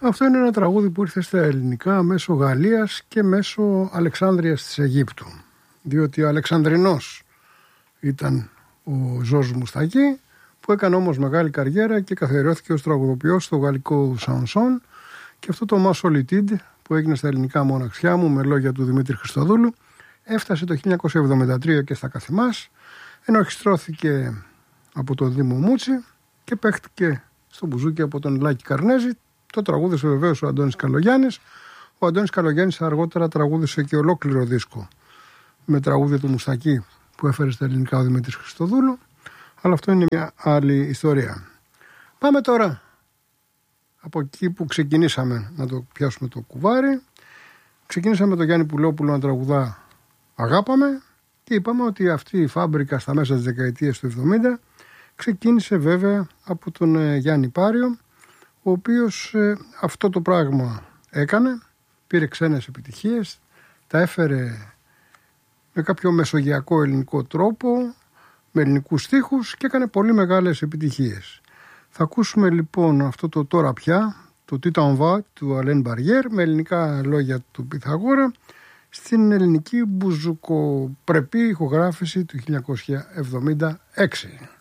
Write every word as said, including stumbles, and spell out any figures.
Αυτό είναι ένα τραγούδι που ήρθε στα ελληνικά μέσω Γαλλίας και μέσω Αλεξάνδρειας της Αιγύπτου. Διότι ο Αλεξανδρινός ήταν ο Ζορζ Μουστακή, που έκανε όμως μεγάλη καριέρα και καθιερώθηκε ως τραγουδοποιός στο γαλλικό σανσόν, και αυτό το «Ma Solitude» που έγινε στα ελληνικά «Μοναξιά μου» με λόγια του Δημήτρη Χριστοδούλου έφτασε το χίλια εννιακόσια εβδομήντα τρία και στα καθημάς, ενορχιστρώθηκε από τον Δήμο Μούτσι και παίχτηκε στο μπουζούκι από τον Λάκη Καρνέζη. Το τραγούδισε βεβαίως ο Αντώνης Καλογιάννης. Ο Αντώνης Καλογιάννης αργότερα τραγούδισε και ολόκληρο δίσκο με τραγούδια του Μουστακή που έφερε στα ελληνικά ο Δημήτρης Χριστοδούλου, αλλά αυτό είναι μια άλλη ιστορία. Πάμε τώρα από εκεί που ξεκινήσαμε να το πιάσουμε το κουβάρι. Ξεκινήσαμε με τον Γιάννη Πουλόπουλο να τραγουδά «Αγάπαμε» και είπαμε ότι αυτή η φάμπρικα στα μέσα της δεκαετίας του εβδομήντα ξεκίνησε βέβαια από τον Γιάννη Πάριο, ο οποίος ε, αυτό το πράγμα έκανε, πήρε ξένες επιτυχίες, τα έφερε με κάποιο μεσογειακό ελληνικό τρόπο, με ελληνικούς στίχους και έκανε πολύ μεγάλες επιτυχίες. Θα ακούσουμε λοιπόν αυτό το «Τώρα πια», το «Τίτα Ονβά» του Αλέν Μπαριέρ, με ελληνικά λόγια του Πυθαγόρα, στην ελληνική μπουζουκοπρεπή ηχογράφηση του χίλια εννιακόσια εβδομήντα έξι.